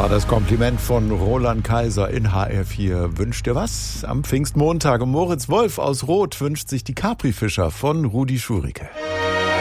war das Kompliment von Roland Kaiser in HR4. Wünscht dir was? Am Pfingstmontag. Und Moritz Wolf aus Roth wünscht sich die Capri-Fischer von Rudi Schurike.